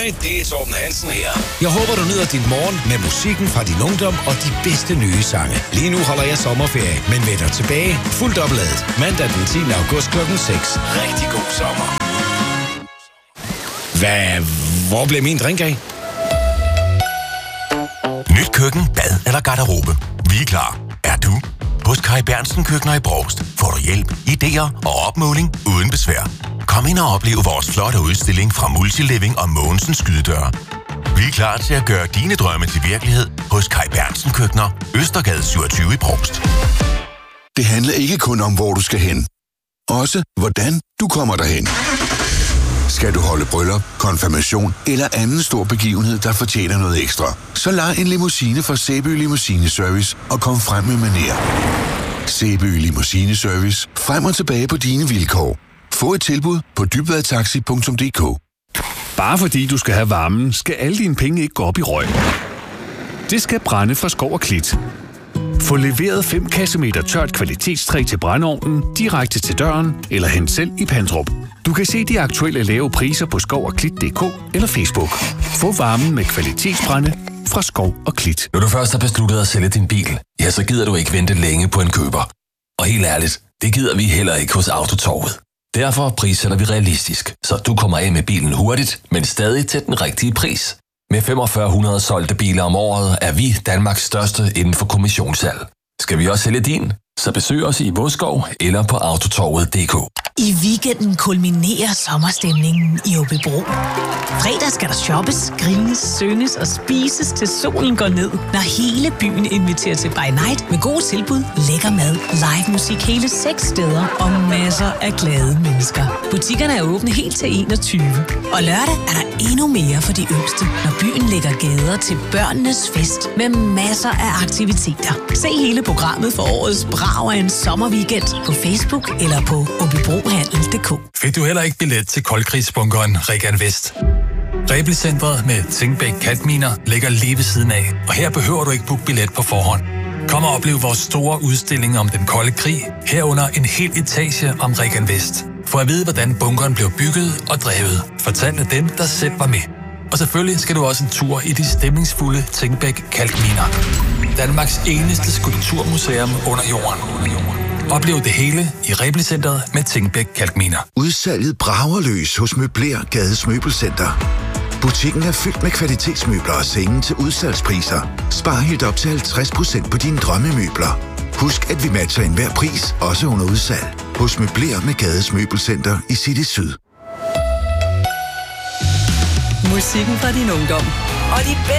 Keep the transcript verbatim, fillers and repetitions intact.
Hej, det er Torben Hansen her. Jeg håber, du nyder din morgen med musikken fra din ungdom og de bedste nye sange. Lige nu holder jeg sommerferie, men vender tilbage fuldt opladet mandag den tiende august klokken seks. Rigtig god sommer. Hvad? Hvor blev min drink af? Nyt køkken, bad eller garderobe. Vi er klar. Er du? Hos Kai Bernsen Køkkener i Brovst får du hjælp, idéer og opmåling uden besvær. Kom ind og opleve vores flotte udstilling fra Multiliving og Mogensens Skydedøre. Vi er klar til at gøre dine drømme til virkelighed hos Kai Bernsen Køkkener, Østergade syvogtyve i Brovst. Det handler ikke kun om, hvor du skal hen. Også hvordan du kommer derhen. Skal du holde bryllup, konfirmation eller anden stor begivenhed, der fortjener noget ekstra, så lej en limousine fra Sæby Limousine Service og kom frem med manér. Sæby Limousine Service. Frem og tilbage på dine vilkår. Få et tilbud på dybvadtaxi punktum d k. Bare fordi du skal have varmen, skal alle dine penge ikke gå op i røg. Det skal Brænde fra Skov og Klit. Få leveret fem kassemeter tørt kvalitetstræ til brændeovnen direkte til døren eller hent selv i Pandrup. Du kan se de aktuelle lave priser på skov og klit punktum d k eller Facebook. Få varmen med kvalitetsbrænde fra Skov og Klit. Når du først har besluttet at sælge din bil, ja, så gider du ikke vente længe på en køber. Og helt ærligt, det gider vi heller ikke hos Autotorvet. Derfor prissætter vi realistisk, så du kommer af med bilen hurtigt, men stadig til den rigtige pris. Med fyrre hundrede solgte biler om året er vi Danmarks største inden for kommissionssalg. Skal vi også sælge din? Så besøg os i Vodskov eller på autotorvet punktum d k. I weekenden kulminerer sommerstemningen i Aabybro. Fredag skal der shoppes, grines, synges og spises til solen går ned, når hele byen inviterer til by night med gode tilbud, lækker mad, live musik hele seks steder og masser af glade mennesker. Butikkerne er åbne helt til enogtyve. Og lørdag er der endnu mere for de yngste, når byen lægger gader til børnenes fest med masser af aktiviteter. Se hele programmet for årets brag af en sommerweekend på Facebook eller på aabybro handel punktum d k. Fik du heller ikke billet til koldkrigsbunkeren Regan Vest? Rebelcentret med Tingbæk Kalkminer ligger lige ved siden af, og her behøver du ikke booke billet på forhånd. Kom og oplev vores store udstilling om den kolde krig, herunder en hel etage om Regan Vest. For at vide, hvordan bunkeren blev bygget og drevet, fortalt af dem, der selv var med. Og selvfølgelig skal du også en tur i de stemningsfulde Tingbæk Kalkminer. Danmarks eneste skulpturmuseum under jorden. Oplev det hele i Rebelcentret med Tingbæk Kalkminer. Udsalget brager løs hos Møbler Gades Møbelcenter. Butikken er fyldt med kvalitetsmøbler og senge til udsalgspriser. Spar helt op til halvtreds procent på dine drømmemøbler. Husk, at vi matcher enhver pris, også under udsalg. Hos Møbler med Gades Møbelcenter i City Syd. Musikken fra din ungdom. Og de